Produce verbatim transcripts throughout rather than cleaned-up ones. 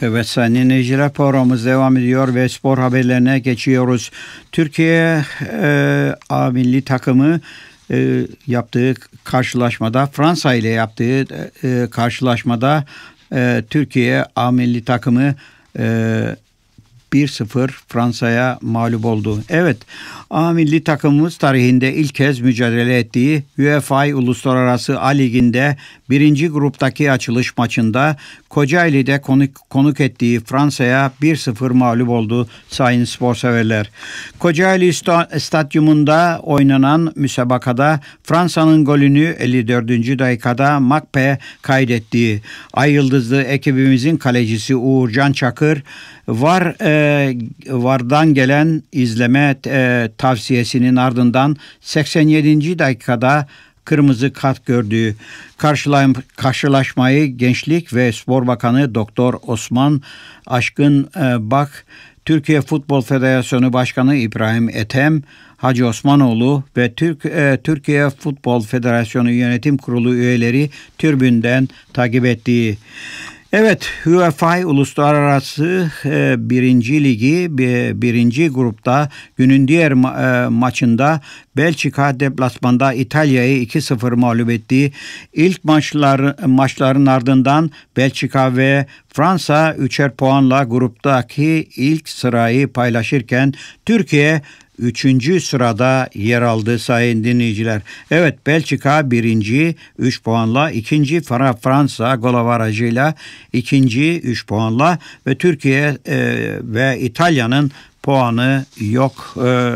Evet sayın dinleyiciler, programımız devam ediyor ve spor haberlerine geçiyoruz. Türkiye e, A milli takımı e, yaptığı karşılaşmada, Fransa ile yaptığı e, karşılaşmada e, Türkiye A milli takımı e, bir sıfır Fransa'ya mağlup oldu. Evet, A milli takımımız tarihinde ilk kez mücadele ettiği UEFA Uluslararası A Ligi'nde birinci gruptaki açılış maçında Kocaeli'de konuk, konuk ettiği Fransa'ya bir sıfır mağlup oldu sayın spor severler. Kocaeli Stadyumunda oynanan müsabakada Fransa'nın golünü elli dördüncü dakikada Makpe kaydetti. Ay Yıldızlı ekibimizin kalecisi Uğurcan Çakır var e, vardan gelen izleme e, tavsiyesinin ardından seksen yedinci dakikada kırmızı kart gördü. Karşılam, karşılaşmayı Gençlik ve Spor Bakanı Doktor Osman Aşkın e, Bak, Türkiye Futbol Federasyonu Başkanı İbrahim Ethem, Hacı Osmanoğlu ve Türk e, Türkiye Futbol Federasyonu Yönetim Kurulu üyeleri tribünden takip etti. Evet, UEFA Uluslararası e, birinci Ligi e, birinci grupta günün diğer ma- e, maçında Belçika deplasmanda İtalya'yı iki sıfır mağlup etti. İlk maçlar maçların ardından Belçika ve Fransa üçer puanla gruptaki ilk sırayı paylaşırken Türkiye üçüncü sırada yer aldı sayın dinleyiciler. Evet, Belçika birinci üç puanla, ikinci Fransa gol avarajıyla ikinci üç puanla ve Türkiye e, ve İtalya'nın puanı yok e,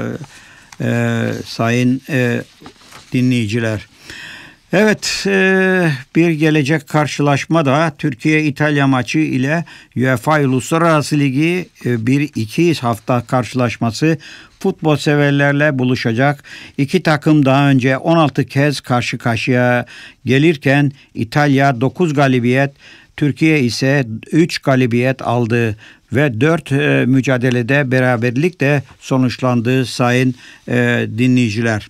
e, sayın e, dinleyiciler. Evet, e, bir gelecek karşılaşma da Türkiye-İtalya maçı ile UEFA Uluslararası Ligi e, bir iki hafta karşılaşması futbol severlerle buluşacak. İki takım daha önce on altı kez karşı karşıya gelirken İtalya dokuz galibiyet, Türkiye ise üç galibiyet aldı ve dört e, mücadelede beraberlikle sonuçlandı sayın e, dinleyiciler.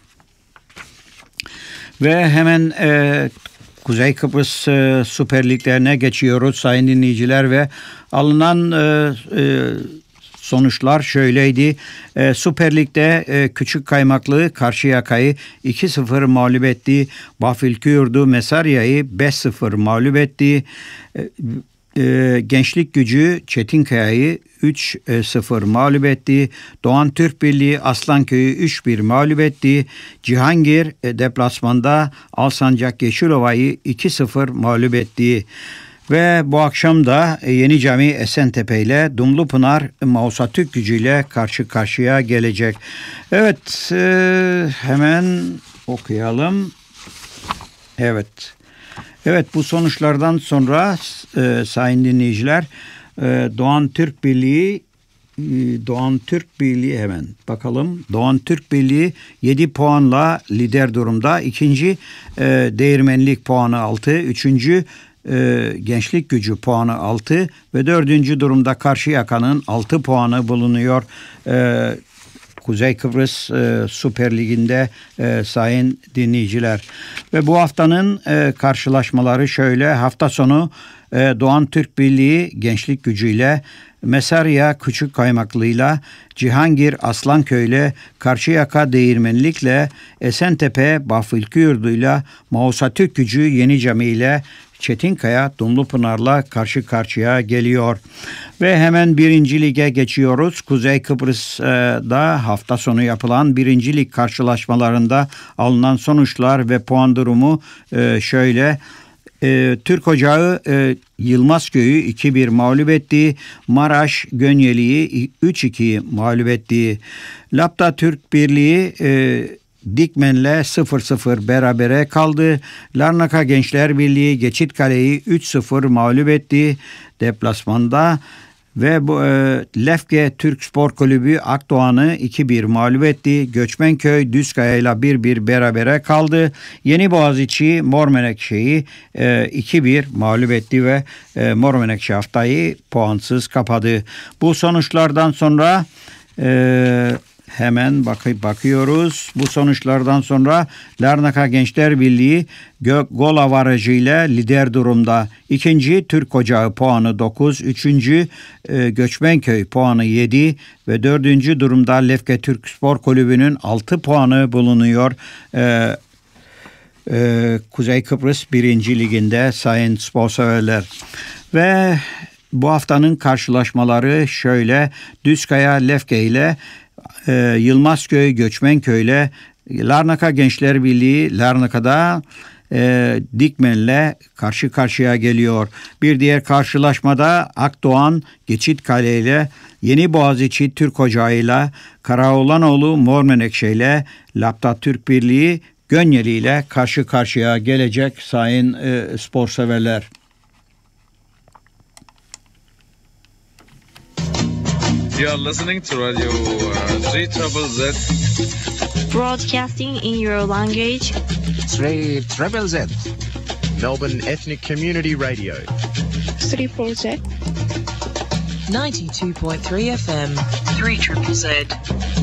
Ve hemen e, Kuzey Kıbrıs e, Süper Liglerine geçiyoruz sayın dinleyiciler ve alınan e, e, sonuçlar şöyleydi. E, Süper Lig'de e, Küçük Kaymaklı Karşıyaka'yı iki sıfır mağlup etti. Bafilkuyurdu Mesarya'yı beş sıfır mağlup etti. E, e, Gençlik Gücü Çetinkaya'yı üç sıfır mağlup etti. Doğan Türk Birliği Aslanköy'ü üç bir mağlup etti. Cihangir e, deplasmanda Alsancak Yeşilova'yı iki sıfır mağlup etti. Ve bu akşam da Yeni Cami Esentepe ile Dumlupınar Mausa Türk Gücü'yle karşı karşıya gelecek. Evet, e, hemen okuyalım. Evet. Evet, bu sonuçlardan sonra e, sayın dinleyiciler, e, Doğan Türk Birliği e, Doğan Türk Birliği hemen bakalım. Doğan Türk Birliği yedi puanla lider durumda. İkinci e, Değirmenlik puanı altı. Üçüncü e, Gençlik Gücü puanı altı ve dördüncü durumda Karşıyaka'nın altı puanı bulunuyor. E, Kuzey Kıbrıs e, Süper Ligi'nde e, sayın dinleyiciler. Ve bu haftanın e, karşılaşmaları şöyle. Hafta sonu e, Doğan Türk Birliği Gençlik Gücü'yle, Mesarya Küçük Kaymaklı'yla, Cihangir Aslanköy'le, Karşıyaka Değirmenlik'le, Esentepe Bafilkuyurdu'yla, Mausa Türk Gücü Yeni Cami ile, Çetinkaya Dumlupınar'la karşı karşıya geliyor. Ve hemen birinci lige geçiyoruz. Kuzey Kıbrıs'da hafta sonu yapılan birinci lig karşılaşmalarında alınan sonuçlar ve puan durumu şöyle. Türk Ocağı Yılmazköy'ü iki bir mağlup etti. Maraş Gönyeli'yi üç iki mağlup etti. Lapta Türk Birliği Dikmen'le sıfır sıfır berabere kaldı. Larnaka Gençler Birliği Geçitkale'yi üç sıfır mağlup etti deplasmanda. Ve bu e, Lefke Türk Spor Kulübü Akdoğan'ı iki bir mağlup etti. Göçmenköy Düzkaya ile bir bir berabere kaldı. Yeni Boğaziçi Mor Menekşe'yi e, iki bir mağlup etti ve e, Mor Menekşe haftayı puansız kapadı. Bu sonuçlardan sonra e, Hemen bakıp bakıyoruz. Bu sonuçlardan sonra Larnaca Gençler Birliği gol avarajıyla lider durumda. İkinci Türk Ocağı puanı dokuz, üçüncü e, Göçmenköy puanı yedi ve dördüncü durumda Lefke Türk Spor Kulübü'nün altı puanı bulunuyor. E, e, Kuzey Kıbrıs birinci Ligi'nde sayın spor severler. Ve bu haftanın karşılaşmaları şöyle: Düzkaya Lefke ile e, Yılmazköy Göçmenköy ile Larnaca Gençler Birliği Larnaca'da e, Dikmen'le karşı karşıya geliyor. Bir diğer karşılaşmada Akdoğan Geçitkale ile Yeni Boğaziçi Türk Ocağı ile Karaoğlanoğlu Mor Menekşe ile Lapta Türk Birliği Gönyeli ile karşı karşıya gelecek sayın e, spor severler. You are listening to Radio uh, three Z Z. Broadcasting in your language. three Z Z. Melbourne Ethnic Community Radio. three Z. ninety-two point three F M. three Z Z.